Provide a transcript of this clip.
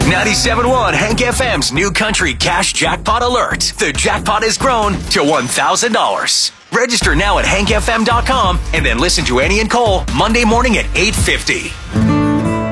97.1 Hank FM's new country cash jackpot alert. The jackpot has grown to $1,000. Register now at hankfm.com and then listen to Annie and Cole Monday morning at 8:50.